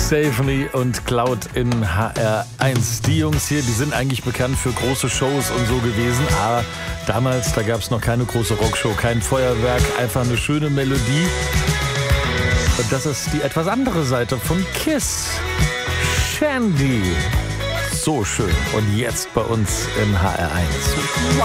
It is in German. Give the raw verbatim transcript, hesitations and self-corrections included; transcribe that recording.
Save Me und Cloud in H R eins. Die Jungs hier, die sind eigentlich bekannt für große Shows und so gewesen, aber damals, da gab es noch keine große Rockshow, kein Feuerwerk, einfach eine schöne Melodie. Und das ist die etwas andere Seite von Kiss. Shandy. So schön. Und jetzt bei uns in H R eins.